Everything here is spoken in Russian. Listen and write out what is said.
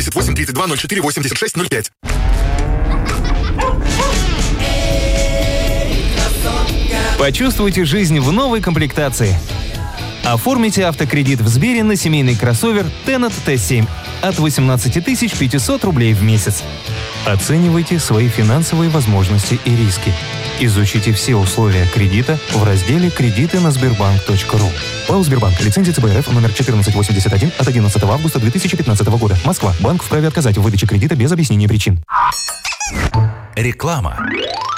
88 32 04 86 05. Почувствуйте жизнь в новой комплектации. Оформите автокредит в Сбере на семейный кроссовер Tennet T7 от 18 500 рублей в месяц. Оценивайте свои финансовые возможности и риски. Изучите все условия кредита в разделе «Кредиты на Sberbank.ru». ПАО «Сбербанк». Лицензия ЦБ РФ номер 1481 от 11 августа 2015 года. Москва. Банк вправе отказать в выдаче кредита без объяснения причин. Реклама.